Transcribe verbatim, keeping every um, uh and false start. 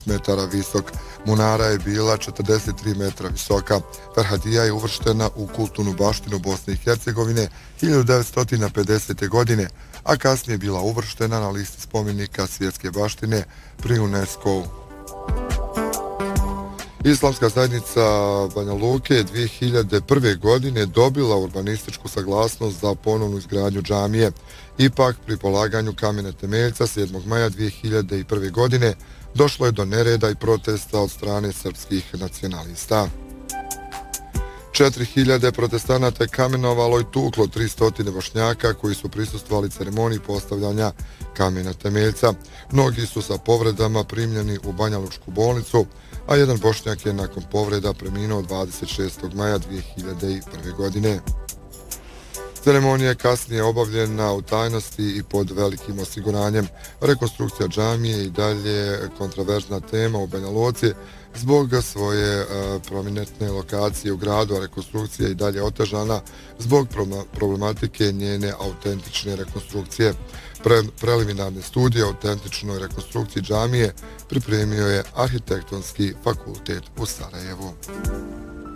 metara visok. Munara je bila četrdeset tri metra visoka. Ferhadija je uvrštena u kulturnu baštinu Bosne i Hercegovine hiljadu devetsto pedesete. godine, a kasnije bila uvrštena na listi spomenika svjetske baštine pri UNESCO-u. Islamska zajednica Banja Luke je dvije hiljade prve. godine dobila urbanističku saglasnost za ponovnu izgradnju džamije. Ipak, pri polaganju kamena temeljca sedmog maja dvije hiljade prve. godine došlo je do nereda i protesta od strane srpskih nacionalista. četiri hiljade protestanata je kamenovalo i tuklo tristo Bošnjaka koji su prisustvovali ceremoniji postavljanja kamena temeljca. Mnogi su sa povredama primljeni u Banja Lučku bolnicu, a jedan Bošnjak je nakon povreda preminuo dvadeset šestog maja dvije hiljade prve. godine. Ceremonija je kasnije obavljena u tajnosti i pod velikim osiguranjem. Rekonstrukcija džamije i dalje kontraverzna tema u Banja Luci zbog svoje uh, prominentne lokacije u gradu, a rekonstrukcija je i dalje otežana zbog problematike njene autentične rekonstrukcije. Pre, preliminarne studije o autentičnoj rekonstrukciji džamije pripremio je Arhitektonski fakultet u Sarajevu.